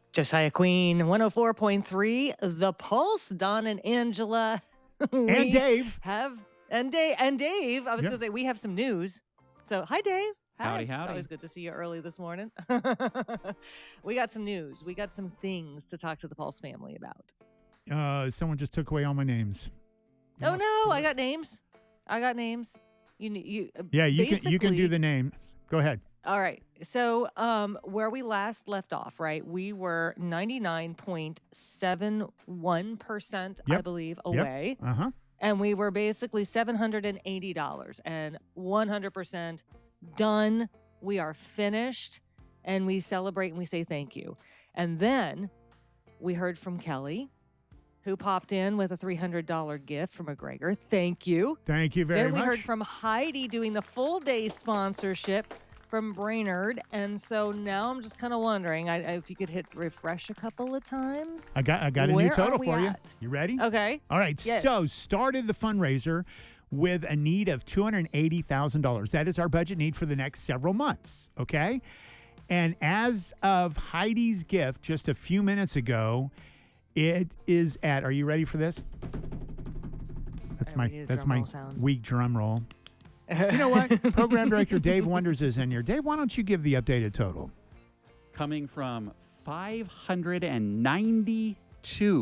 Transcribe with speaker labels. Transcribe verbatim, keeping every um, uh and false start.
Speaker 1: Josiah Queen, one oh four point three, The Pulse, Don and Angela.
Speaker 2: And Dave.
Speaker 1: Have, and Dave, and Dave. I was
Speaker 2: Yep.
Speaker 1: going to say, we have some news. So, hi, Dave. Hi.
Speaker 3: Howdy,
Speaker 1: It's
Speaker 3: howdy.
Speaker 1: always good to see you early this morning. We got some news. We got some things to talk to the Pulse family about.
Speaker 2: Uh, someone just took away all my names.
Speaker 1: Oh, no, I got names. I got names. You, you. uh,
Speaker 2: Yeah, you can you can do
Speaker 1: basically-
Speaker 2: the names. Go ahead.
Speaker 1: All right. So, um, where we last left off, right? We were ninety-nine point seven one percent, I
Speaker 2: Yep.
Speaker 1: believe,
Speaker 2: Yep.
Speaker 1: away.
Speaker 2: Uh-huh.
Speaker 1: And we were basically seven hundred eighty dollars and one hundred percent done. We are finished, and we celebrate and we say thank you. And then we heard from Kelly, who popped in with a three hundred dollars gift from McGregor. Thank you.
Speaker 2: Thank you very
Speaker 1: Then we
Speaker 2: much.
Speaker 1: heard from Heidi doing the full day sponsorship from Brainerd. And so now I'm just kind of wondering I, I- if you could hit refresh a couple of times.
Speaker 2: I got I got a
Speaker 1: Where
Speaker 2: new
Speaker 1: are
Speaker 2: total
Speaker 1: we
Speaker 2: for you.
Speaker 1: at?
Speaker 2: You ready?
Speaker 1: Okay.
Speaker 2: All right.
Speaker 1: Yes.
Speaker 2: So started the fundraiser with a need of two hundred eighty thousand dollars. That is our budget need for the next several months. Okay. And as of Heidi's gift just a few minutes ago, it is at, are you ready for this? That's
Speaker 1: Uh,
Speaker 2: my
Speaker 1: we need a
Speaker 2: that's
Speaker 1: drum
Speaker 2: my
Speaker 1: roll sound.
Speaker 2: weak drum roll. You know what? Program director Dave Wonders is in here. Dave, why don't you give the updated total?
Speaker 3: Coming from five hundred ninety-two